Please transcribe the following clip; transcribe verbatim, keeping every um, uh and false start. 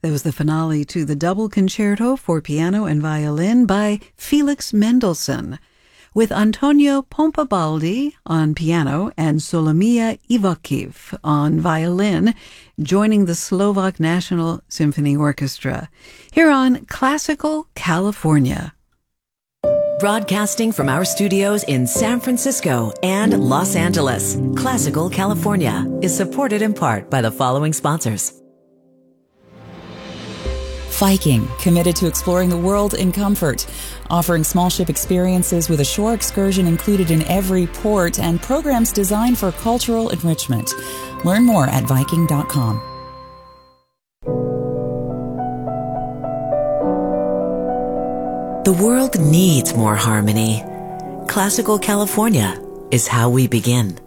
That was the finale to the double concerto for piano and violin by Felix Mendelssohn, with Antonio Pompabaldi on piano and Solomia Ivakiv on violin, joining the Slovak National Symphony Orchestra. Here on Classical California. Broadcasting from our studios in San Francisco and Los Angeles, Classical California is supported in part by the following sponsors. Viking, committed to exploring the world in comfort, offering small ship experiences with a shore excursion included in every port and programs designed for cultural enrichment. Learn more at Viking dot com. The world needs more harmony. Classical California is how we begin.